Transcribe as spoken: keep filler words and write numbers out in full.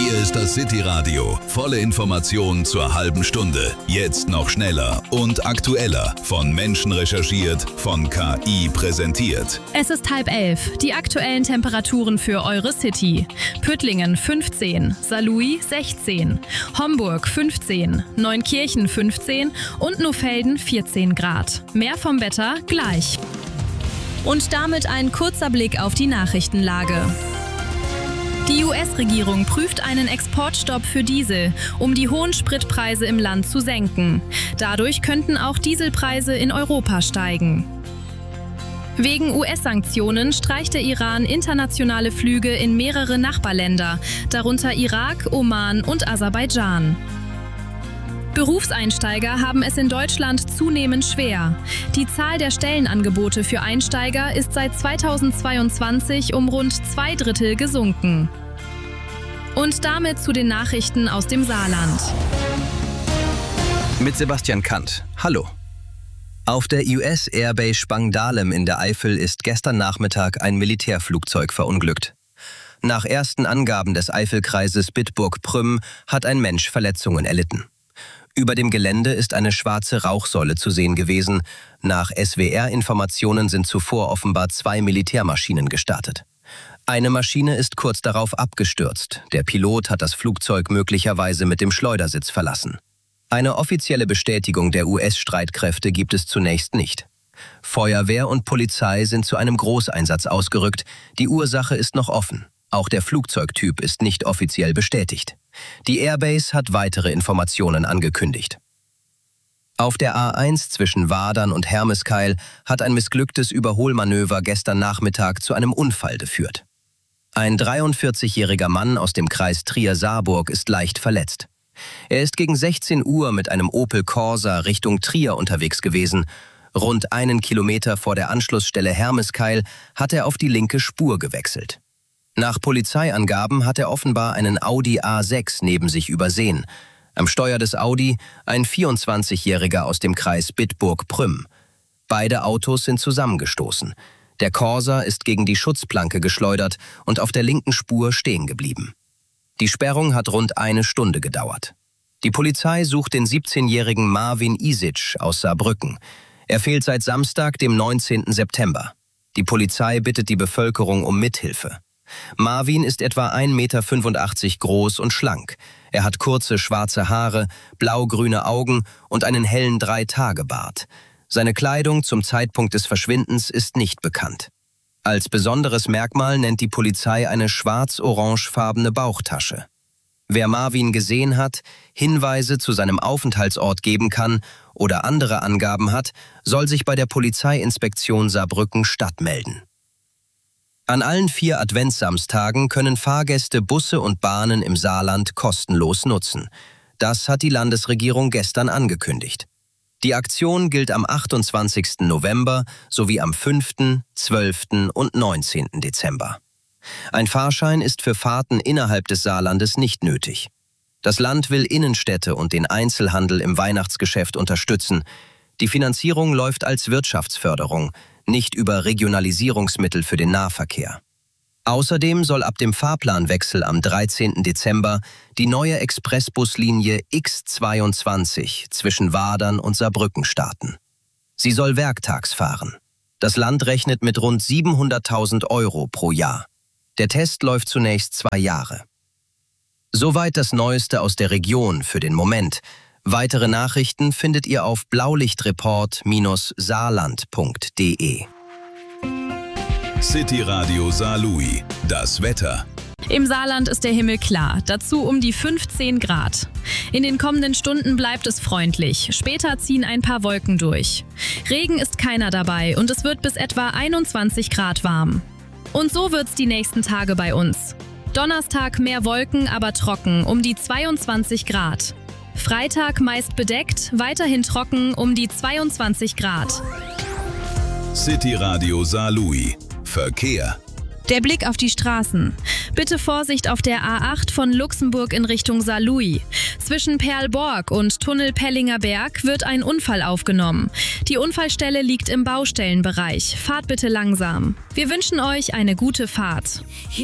Hier ist das City Radio. Volle Informationen zur halben Stunde. Jetzt noch schneller und aktueller. Von Menschen recherchiert, von K I präsentiert. Es ist halb elf. Die aktuellen Temperaturen für eure City. Püttlingen fünfzehn, Saarlouis sechzehn, Homburg fünfzehn, Neunkirchen fünfzehn und Nohfelden vierzehn Grad. Mehr vom Wetter gleich. Und damit ein kurzer Blick auf die Nachrichtenlage. Die U S-Regierung prüft einen Exportstopp für Diesel, um die hohen Spritpreise im Land zu senken. Dadurch könnten auch Dieselpreise in Europa steigen. Wegen U S-Sanktionen streicht der Iran internationale Flüge in mehrere Nachbarländer, darunter Irak, Oman und Aserbaidschan. Berufseinsteiger haben es in Deutschland zunehmend schwer. Die Zahl der Stellenangebote für Einsteiger ist seit zweitausendzweiundzwanzig um rund zwei Drittel gesunken. Und damit zu den Nachrichten aus dem Saarland. Mit Sebastian Kant. Hallo. Auf der U S Airbase Spangdahlem in der Eifel ist gestern Nachmittag ein Militärflugzeug verunglückt. Nach ersten Angaben des Eifelkreises Bitburg-Prüm hat ein Mensch Verletzungen erlitten. Über dem Gelände ist eine schwarze Rauchsäule zu sehen gewesen. Nach S W R-Informationen sind zuvor offenbar zwei Militärmaschinen gestartet. Eine Maschine ist kurz darauf abgestürzt. Der Pilot hat das Flugzeug möglicherweise mit dem Schleudersitz verlassen. Eine offizielle Bestätigung der U S-Streitkräfte gibt es zunächst nicht. Feuerwehr und Polizei sind zu einem Großeinsatz ausgerückt. Die Ursache ist noch offen. Auch der Flugzeugtyp ist nicht offiziell bestätigt. Die Airbase hat weitere Informationen angekündigt. Auf der A eins zwischen Wadern und Hermeskeil hat ein missglücktes Überholmanöver gestern Nachmittag zu einem Unfall geführt. Ein dreiundvierzigjähriger Mann aus dem Kreis Trier-Saarburg ist leicht verletzt. Er ist gegen sechzehn Uhr mit einem Opel Corsa Richtung Trier unterwegs gewesen. Rund einen Kilometer vor der Anschlussstelle Hermeskeil hat er auf die linke Spur gewechselt. Nach Polizeiangaben hat er offenbar einen Audi A sechs neben sich übersehen. Am Steuer des Audi ein vierundzwanzigjähriger aus dem Kreis Bitburg-Prüm. Beide Autos sind zusammengestoßen. Der Corsa ist gegen die Schutzplanke geschleudert und auf der linken Spur stehen geblieben. Die Sperrung hat rund eine Stunde gedauert. Die Polizei sucht den siebzehnjährigen Marvin Isic aus Saarbrücken. Er fehlt seit Samstag, dem neunzehnten September. Die Polizei bittet die Bevölkerung um Mithilfe. Marvin ist etwa ein Meter fünfundachtzig groß und schlank. Er hat kurze schwarze Haare, blau-grüne Augen und einen hellen Drei-Tage-Bart. Seine Kleidung zum Zeitpunkt des Verschwindens ist nicht bekannt. Als besonderes Merkmal nennt die Polizei eine schwarz-orangefarbene Bauchtasche. Wer Marvin gesehen hat, Hinweise zu seinem Aufenthaltsort geben kann oder andere Angaben hat, soll sich bei der Polizeiinspektion Saarbrücken-Stadt melden. An allen vier Adventssamstagen können Fahrgäste Busse und Bahnen im Saarland kostenlos nutzen. Das hat die Landesregierung gestern angekündigt. Die Aktion gilt am achtundzwanzigsten November sowie am fünften, zwölften und neunzehnten Dezember. Ein Fahrschein ist für Fahrten innerhalb des Saarlandes nicht nötig. Das Land will Innenstädte und den Einzelhandel im Weihnachtsgeschäft unterstützen. Die Finanzierung läuft als Wirtschaftsförderung, nicht über Regionalisierungsmittel für den Nahverkehr. Außerdem soll ab dem Fahrplanwechsel am dreizehnten Dezember die neue Expressbuslinie X zweiundzwanzig zwischen Wadern und Saarbrücken starten. Sie soll werktags fahren. Das Land rechnet mit rund siebenhunderttausend Euro pro Jahr. Der Test läuft zunächst zwei Jahre. Soweit das Neueste aus der Region für den Moment. Weitere Nachrichten findet ihr auf blaulichtreport Bindestrich saarland punkt de. City Radio Saarlouis. Das Wetter. Im Saarland ist der Himmel klar, dazu um die fünfzehn Grad. In den kommenden Stunden bleibt es freundlich, später ziehen ein paar Wolken durch. Regen ist keiner dabei und es wird bis etwa einundzwanzig Grad warm. Und so wird's die nächsten Tage bei uns. Donnerstag mehr Wolken, aber trocken, um die zweiundzwanzig Grad. Freitag meist bedeckt, weiterhin trocken, um die zweiundzwanzig Grad. City Radio Saarlouis. Verkehr. Der Blick auf die Straßen. Bitte Vorsicht auf der A acht von Luxemburg in Richtung Saarlouis. Zwischen Perlborg und Tunnel Pellinger Berg wird ein Unfall aufgenommen. Die Unfallstelle liegt im Baustellenbereich. Fahrt bitte langsam. Wir wünschen euch eine gute Fahrt.